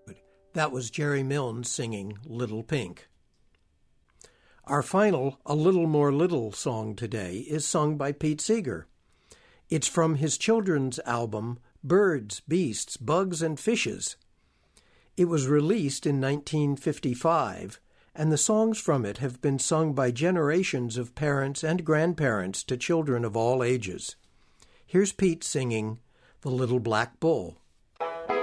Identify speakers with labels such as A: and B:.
A: That was Jerry Milne singing Little Pink. Our final A Little More Little song today is sung by Pete Seeger. It's from his children's album Birds, Beasts, Bugs, and Fishes. It was released in 1955, and the songs from it have been sung by generations of parents and grandparents to children of all ages. Here's Pete singing The Little Black Bull.